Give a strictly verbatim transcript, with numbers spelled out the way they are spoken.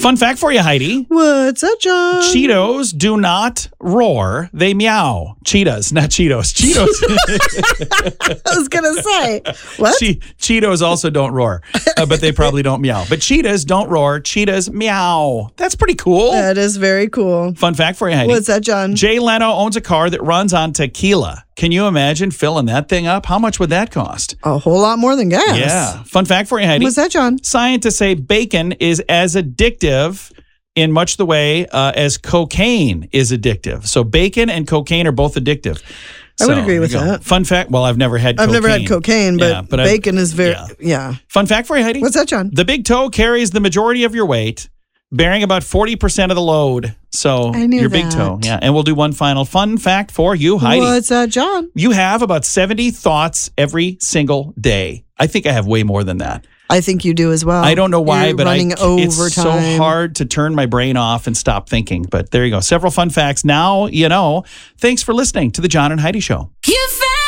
Fun fact for you, Heidi. What's up, John? Cheetos do not roar. They meow. Cheetahs, not Cheetos. Cheetos. I was going to say, what? che- Cheetos also don't roar, uh, but they probably don't meow. But cheetahs don't roar. Cheetahs meow. That's pretty cool. That is very cool. Fun fact for you, Heidi. What's that, John? Jay Leno owns a car that runs on tequila. Can you imagine filling that thing up? How much would that cost? A whole lot more than gas. Yeah. Fun fact for you, Heidi. What's that, John? Scientists say bacon is as addictive in much the way uh, as cocaine is addictive. So bacon and cocaine are both addictive. I would So, agree with there you go. that. Fun fact, well, I've never had I've cocaine. never had cocaine, but, Yeah, but I've- bacon is very, yeah. yeah. Fun fact for you, Heidi. What's that, John? The big toe carries the majority of your weight, bearing about forty percent of the load. So I knew your big that. toe. Yeah. And we'll do one final fun fact for you, Heidi. What's that, John? You have about seventy thoughts every single day. I think I have way more than that. I think you do as well. I don't know why, You're but I, running it's so overtime. hard to turn my brain off and stop thinking. But there you go. Several fun facts. Now you know. Thanks for listening to the John and Heidi Show. You